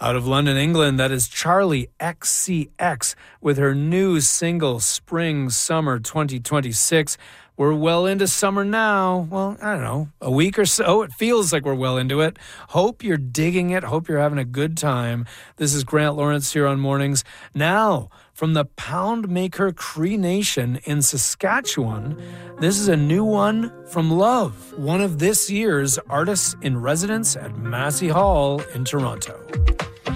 Out of London, England, that is Charlie XCX with her new single, Spring Summer 2026. We're well into summer now. Well, I don't know, a week or so. It feels like we're well into it. Hope you're digging it. Hope you're having a good time. This is Grant Lawrence here on Mornings. Now, from the Pound Maker Cree Nation in Saskatchewan, this is a new one from Love, one of this year's artists in residence at Massey Hall in Toronto.